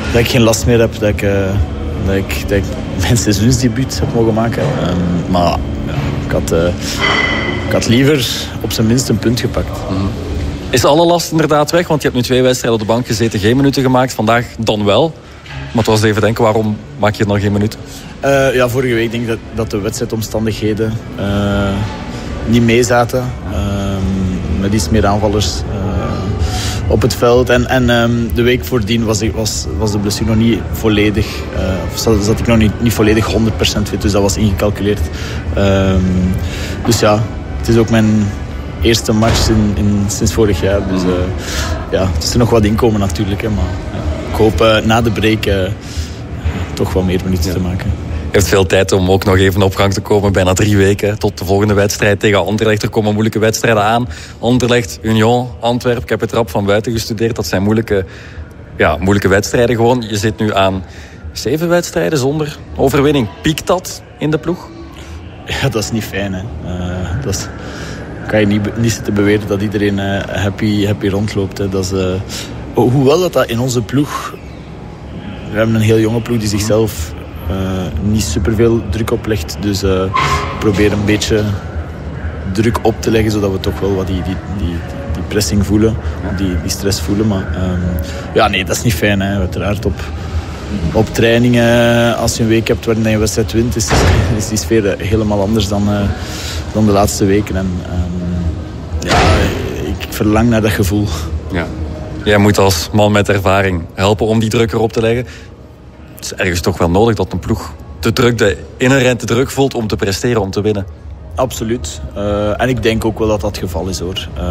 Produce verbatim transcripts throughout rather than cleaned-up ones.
dat ik geen last meer heb. Dat ik, uh, dat ik, dat ik mijn seizoensdebuut heb mogen maken. Um, maar ja, ik, had, uh, ik had liever op zijn minst een punt gepakt. Mm. Is alle last inderdaad weg? Want je hebt nu twee wedstrijden op de bank gezeten, geen minuten gemaakt. Vandaag dan wel. Maar het was even denken, waarom maak je nog geen minuten? Uh, ja, vorige week denk ik dat, dat de wedstrijdomstandigheden uh, niet meezaten. Uh, met iets meer aanvallers uh, op het veld. En, en um, de week voordien was, ik, was, was de blessure nog niet volledig. Uh, zat, zat ik nog niet, niet volledig honderd procent fit, dus dat was ingecalculeerd. Uh, dus ja, het is ook mijn eerste match in, in, sinds vorig jaar. Dus uh, ja, het is er nog wat inkomen natuurlijk. Hè, maar ja, ik hoop uh, na de break uh, toch wel meer minuten ja. te maken. Je hebt veel tijd om ook nog even op gang te komen. Bijna drie weken tot de volgende wedstrijd tegen Anderlecht. Er komen moeilijke wedstrijden aan. Anderlecht, Union, Antwerpen. Ik heb het rap van buiten gestudeerd. Dat zijn moeilijke, ja, moeilijke wedstrijden gewoon. Je zit nu aan zeven wedstrijden zonder overwinning. Piekt dat in de ploeg? Ja, dat is niet fijn. Hè. Uh, dat is, kan je niet, niet zitten beweren dat iedereen uh, happy, happy rondloopt. Hè. Dat is, uh, hoewel dat, dat in onze ploeg... We hebben een heel jonge ploeg die zichzelf... Uh, niet superveel druk oplegt. Dus uh, probeer een beetje druk op te leggen, zodat we toch wel wat die, die, die, die pressing voelen, die, die stress voelen. Maar um, ja, nee, dat is niet fijn. Hè. Uiteraard op, op trainingen, als je een week hebt waarin je een wedstrijd wint, is, is die sfeer helemaal anders dan, uh, dan de laatste weken. En um, ja, ik verlang naar dat gevoel. Ja. Jij moet als man met ervaring helpen om die druk erop te leggen. Het is ergens toch wel nodig dat een ploeg de druk, de inherente druk voelt om te presteren, om te winnen. Absoluut. Uh, en ik denk ook wel dat dat het geval is, hoor. Uh,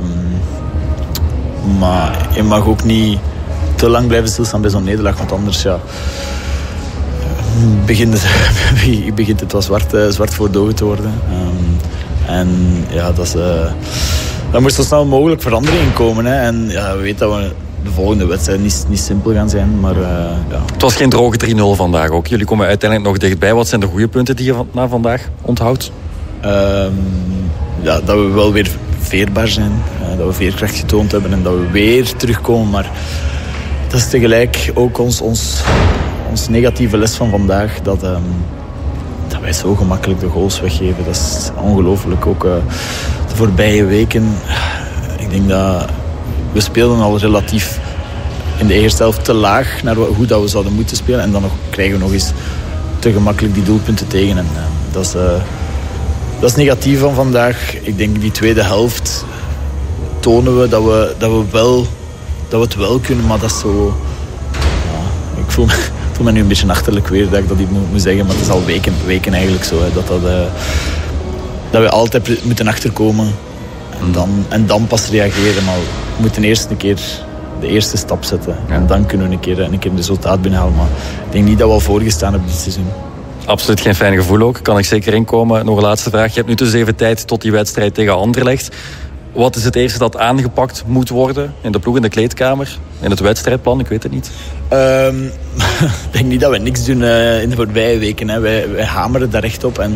maar je mag ook niet te lang blijven stilstaan bij zo'n nederlaag, want anders ja, begint, het, begint het wel zwart, uh, zwart voor de ogen te worden. Um, en ja, dat is, uh, daar moet zo snel mogelijk verandering in komen. Hè. En ja, we weten dat we de volgende wedstrijd niet, niet simpel gaan zijn, maar uh, ja. Het was geen droge drie nul vandaag ook. Jullie komen uiteindelijk nog dichtbij. Wat zijn de goede punten die je van, na vandaag onthoudt? Um, ja, dat we wel weer veerbaar zijn. Uh, dat we veerkracht getoond hebben en dat we weer terugkomen. Maar dat is tegelijk ook ons, ons, ons negatieve les van vandaag. Dat, um, dat wij zo gemakkelijk de goals weggeven. Dat is ongelooflijk. Ook uh, de voorbije weken. Ik denk dat... We speelden al relatief in de eerste helft te laag naar hoe dat we zouden moeten spelen. En dan nog, krijgen we nog eens te gemakkelijk die doelpunten tegen. En, uh, dat, is, uh, dat is negatief van vandaag. Ik denk die tweede helft tonen we dat we, dat we, wel, dat we het wel kunnen. Maar dat is zo... Ja, ik voel me, voel me nu een beetje achterlijk weer dat ik dat niet moet, moet zeggen. Maar het is al weken, weken eigenlijk zo. Hè, dat, dat, uh, dat we altijd moeten achterkomen. En dan, en dan pas reageren. Maar we moeten eerst een keer de eerste stap zetten. Ja. En dan kunnen we een keer, een keer een resultaat binnenhalen. Maar ik denk niet dat we al voorgestaan hebben dit seizoen. Absoluut geen fijn gevoel ook. Kan ik zeker inkomen. Nog een laatste vraag. Je hebt nu dus even tijd tot die wedstrijd tegen Anderlecht. Wat is het eerste dat aangepakt moet worden in de ploeg, in de kleedkamer? In het wedstrijdplan? Ik weet het niet. Um, ik denk niet dat we niks doen uh, in de voorbije weken. Hè. Wij, wij hameren daar echt op. En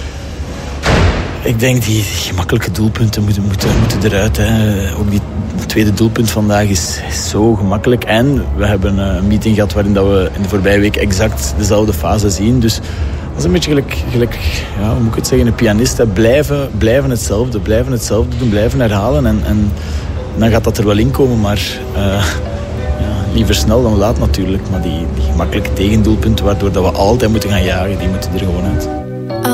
ik denk die, die gemakkelijke doelpunten moeten, moeten, moeten eruit. Hè. Ook die tweede doelpunt vandaag is, is zo gemakkelijk. En we hebben een meeting gehad waarin dat we in de voorbije week exact dezelfde fase zien. Dus dat is een beetje gelijk, gelijk ja, hoe moet ik het zeggen, een pianist. Hè. Blijven, blijven hetzelfde, blijven hetzelfde doen, blijven herhalen. En, en dan gaat dat er wel in komen, maar uh, ja, liever snel dan laat natuurlijk. Maar die, die gemakkelijke tegendoelpunten waardoor dat we altijd moeten gaan jagen, die moeten er gewoon uit.